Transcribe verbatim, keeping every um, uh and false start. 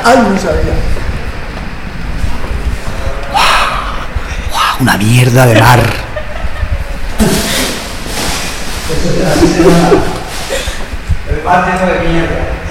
Ay, no sabía. Una mierda de mar. El mar lleno de mierda.